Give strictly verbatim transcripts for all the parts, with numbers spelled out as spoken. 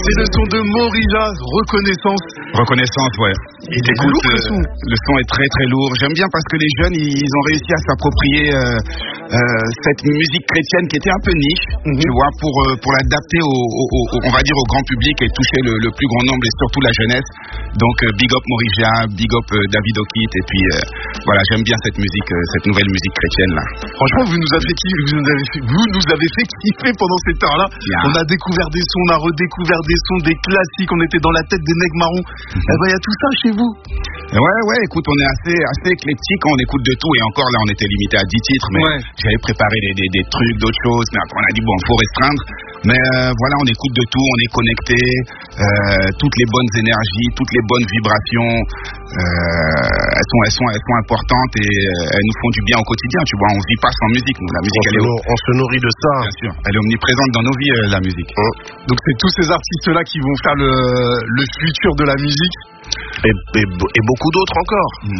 C'est le son de Morija, Reconnaissance. Reconnaissance, ouais. Et écoute, euh, le son. Le son est très très lourd. J'aime bien parce que les jeunes, ils ont réussi à s'approprier euh, euh, cette musique chrétienne qui était un peu niche, mm-hmm. tu vois, pour euh, pour l'adapter au, au, au, on va dire, au grand public et toucher le, le plus grand nombre et surtout la jeunesse. Donc euh, big up Morija, big up euh, David Okit et puis euh, voilà, j'aime bien cette musique, euh, cette nouvelle musique chrétienne là. Franchement, vous nous avez fait, vous nous avez fait, vous nous avez fait kiffer pendant cette heure-là. Yeah. On a découvert des sons, on a redécouvert des sons, des classiques. On était dans la tête des Nègres Marrons. Mm-hmm. Eh ben, il y a tout ça chez vous. Ouais, ouais. Écoute, on est assez, assez éclectique. On écoute de tout et encore là, on était limité à dix titres, mais ouais. J'avais préparé des, des, des trucs, d'autres choses. Mais après, on a dit bon, faut restreindre. Mais euh, voilà, on écoute de tout, on est connecté, euh, toutes les bonnes énergies, toutes les bonnes vibrations, euh, elles sont, elles sont, elles sont importantes et euh, elles nous font du bien au quotidien. Tu vois, on vit pas sans musique. Nous, la musique, on, elle se est, on se nourrit de ça. Bien sûr, elle est omniprésente dans nos vies, euh, la musique. Mmh. Donc c'est tous ces artistes-là qui vont faire le, le futur de la musique. Et, et, et beaucoup d'autres encore. Mmh.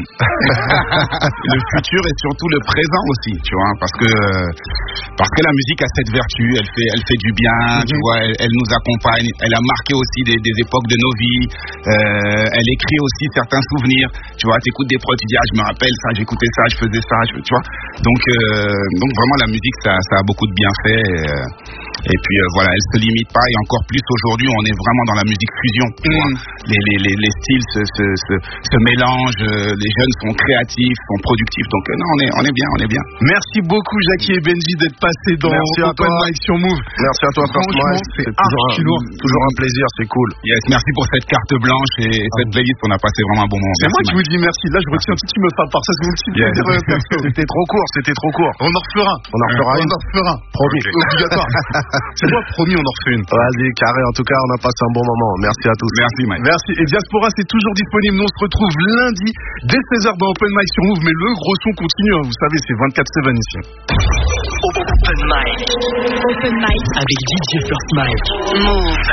Le futur et surtout le présent aussi, tu vois, parce que parce que la musique a cette vertu, elle fait, elle fait du bien, mmh. tu vois, elle, elle nous accompagne, elle a marqué aussi des, des époques de nos vies, euh, elle écrit aussi certains souvenirs, tu vois, t'écoutes des prods, tu dis ah je me rappelle ça, j'écoutais ça, je faisais ça, je, tu vois, donc euh, donc vraiment la musique ça, ça a beaucoup de bienfaits. Et, euh, Et puis euh, voilà, elle se limite pas et encore plus aujourd'hui, on est vraiment dans la musique fusion. Mmh. Les, les, les, les styles se, se, se, se mélangent, euh, les jeunes sont créatifs, sont productifs. Donc euh, non, on est, on est bien, on est bien. Merci beaucoup Jackie et Benji d'être passés dans Open Mic sur Move. Merci à toi, franchement, c'est, c'est toujours, un, toujours un plaisir, c'est cool. Yes, merci pour cette carte blanche et ah. cette playlist, on a passé vraiment un bon moment. C'est moi qui vous dis merci. Là, je retiens tout ce qui me parle par ça, c'est mon petit yes. C'était trop court, c'était trop court. On en refera. On en refera. On en refera. Promis. Okay. Obligatoire. C'est moi, promis, on en refait une. Vas-y, carré. En tout cas, on a passé un bon moment. Merci à tous. Merci, Mike. Merci. Et Diaspora, c'est toujours disponible. Nous, on se retrouve lundi dès seize heures dans Open Mic sur Move. Mais le gros son continue. Hein. Vous savez, c'est vingt-quatre sept ici. Open Mic. Open Mic avec D J First Mike. Move.